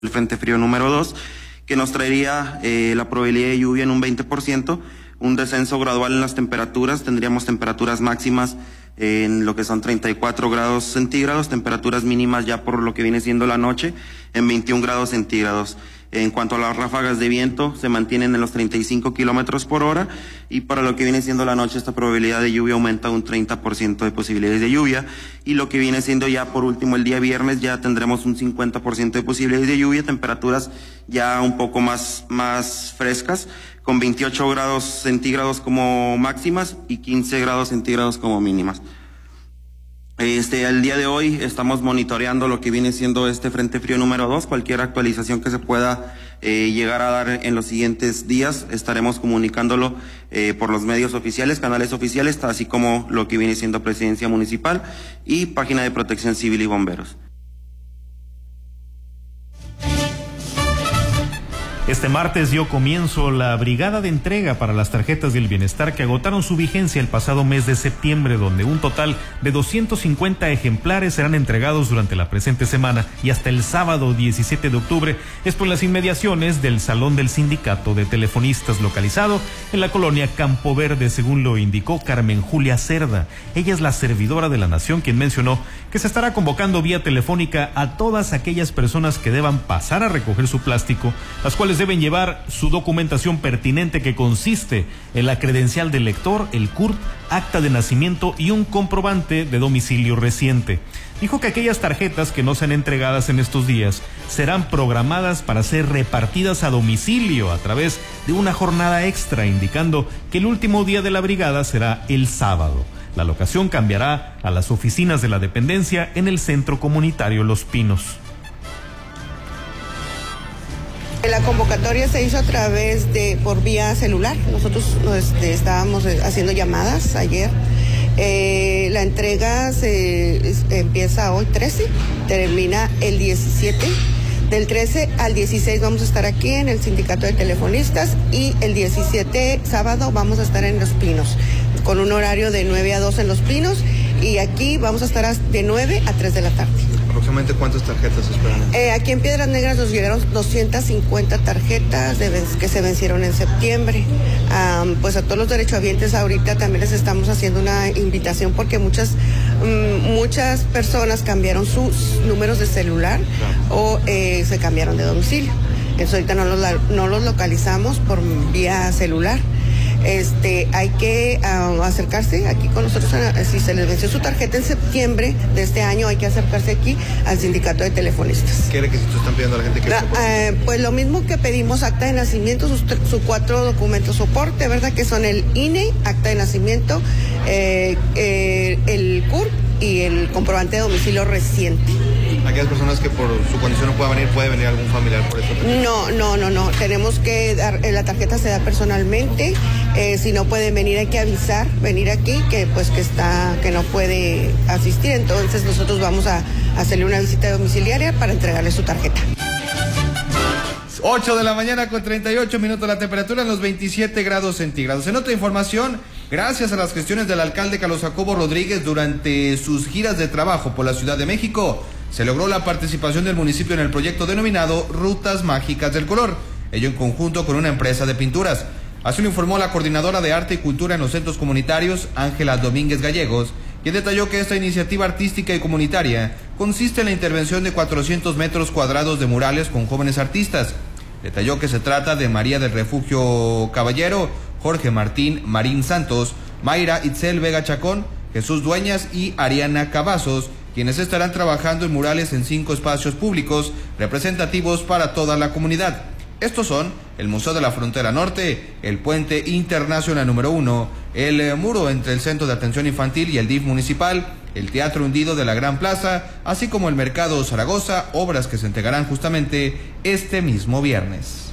El Frente Frío número 2, que nos traería la probabilidad de lluvia en un 20%, un descenso gradual en las temperaturas. Tendríamos temperaturas máximas en lo que son 34 grados centígrados, temperaturas mínimas ya por lo que viene siendo la noche en 21 grados centígrados. En cuanto a las ráfagas de viento, se mantienen en los 35 kilómetros por hora, y para lo que viene siendo la noche, esta probabilidad de lluvia aumenta un 30% de posibilidades de lluvia, y lo que viene siendo ya por último el día viernes ya tendremos un 50% de posibilidades de lluvia, temperaturas ya un poco más frescas, con 28 grados centígrados como máximas y 15 grados centígrados como mínimas. El día de hoy estamos monitoreando lo que viene siendo este Frente Frío número 2. Cualquier actualización que se pueda llegar a dar en los siguientes días, estaremos comunicándolo por los medios oficiales, canales oficiales, así como lo que viene siendo Presidencia Municipal y página de Protección Civil y Bomberos. Este martes dio comienzo la brigada de entrega para las tarjetas del bienestar que agotaron su vigencia el pasado mes de septiembre, donde un total de 250 ejemplares serán entregados durante la presente semana y hasta el sábado 17 de octubre, esto en las inmediaciones del Salón del Sindicato de Telefonistas localizado en la colonia Campo Verde, según lo indicó Carmen Julia Cerda. Ella es la servidora de la Nación, quien mencionó que se estará convocando vía telefónica a todas aquellas personas que deban pasar a recoger su plástico, las cuales deben llevar su documentación pertinente, que consiste en la credencial del lector, el CURP, acta de nacimiento y un comprobante de domicilio reciente. Dijo que aquellas tarjetas que no sean entregadas en estos días serán programadas para ser repartidas a domicilio a través de una jornada extra, indicando que el último día de la brigada será el sábado. La locación cambiará a las oficinas de la dependencia en el Centro Comunitario Los Pinos. La convocatoria se hizo a través por vía celular. Nosotros estábamos haciendo llamadas ayer. La entrega empieza hoy 13, termina el 17. Del 13 al 16 vamos a estar aquí en el Sindicato de Telefonistas, y el 17 sábado vamos a estar en Los Pinos, con un horario de 9 a 2 en Los Pinos, y aquí vamos a estar de 9 a 3 de la tarde. ¿Aproximadamente cuántas tarjetas esperan? Aquí en Piedras Negras nos llegaron 250 tarjetas que se vencieron en septiembre. Pues a todos los derechohabientes ahorita también les estamos haciendo una invitación, porque muchas personas cambiaron sus números de celular, o se cambiaron de domicilio. Entonces ahorita no los localizamos por vía celular. Hay que acercarse aquí con nosotros. Si se les venció su tarjeta en septiembre de este año, hay que acercarse aquí al Sindicato de Telefonistas. ¿Qué requisitos están pidiendo a la gente? Pues lo mismo que pedimos: acta de nacimiento, sus 4 documentos soporte, ¿verdad? Que son el INE, acta de nacimiento, el CURP y el comprobante de domicilio reciente. ¿Aquellas personas que por su condición no puedan venir, puede venir algún familiar por eso? No. Tenemos que dar, la tarjeta se da personalmente. Si no pueden venir, hay que venir aquí, que no puede asistir. Entonces nosotros vamos a hacerle una visita domiciliaria para entregarle su tarjeta. 8 de la mañana con 38 minutos, la temperatura en los 27 grados centígrados. En otra información, gracias a las gestiones del alcalde Carlos Jacobo Rodríguez durante sus giras de trabajo por la Ciudad de México, se logró la participación del municipio en el proyecto denominado Rutas Mágicas del Color, ello en conjunto con una empresa de pinturas. Así lo informó la coordinadora de Arte y Cultura en los centros comunitarios, Ángela Domínguez Gallegos, quien detalló que esta iniciativa artística y comunitaria consiste en la intervención de 400 metros cuadrados de murales con jóvenes artistas. Detalló que se trata de María del Refugio Caballero, Jorge Martín Marín Santos, Mayra Itzel Vega Chacón, Jesús Dueñas y Ariana Cavazos, quienes estarán trabajando en murales en 5 espacios públicos representativos para toda la comunidad. Estos son el Museo de la Frontera Norte, el Puente Internacional número 1, el muro entre el Centro de Atención Infantil y el DIF municipal, el Teatro Hundido de la Gran Plaza, así como el Mercado Zaragoza, obras que se entregarán justamente este mismo viernes.